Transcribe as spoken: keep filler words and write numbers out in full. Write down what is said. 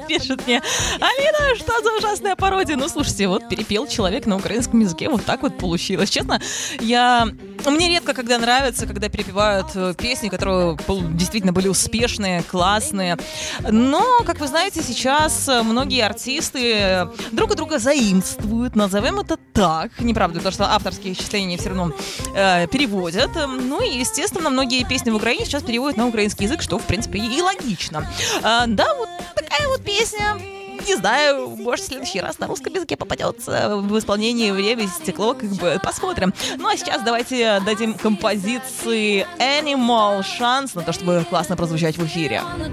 Пишет мне: Алина, что за ужасная пародия? Ну, слушайте, вот перепел человек на украинском языке, вот так вот получилось. Честно, я... Мне редко, когда нравится, когда перепевают песни, которые действительно были успешные, классные. Но, как вы знаете, сейчас многие артисты друг у друга заимствуют, назовем это так. Неправда, потому что авторские исчисления все равно э, переводят. Ну и, естественно, многие песни в Украине сейчас переводят на украинский язык, что, в принципе, и логично. Э, да, вот такая вот песня. Не знаю, может, в следующий раз на русском языке попадется в исполнении «Время и стекло», как бы посмотрим. Ну а сейчас давайте дадим композиции Animal шанс на то, чтобы классно прозвучать в эфире.